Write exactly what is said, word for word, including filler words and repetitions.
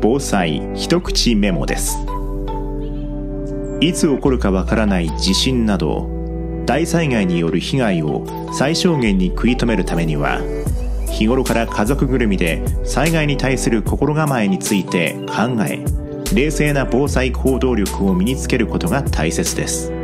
防災一口メモです。いつ起こるかわからない地震など大災害による被害を最小限に食い止めるためには、日頃から家族ぐるみで災害に対する心構えについて考え、冷静な防災行動力を身につけることが大切です。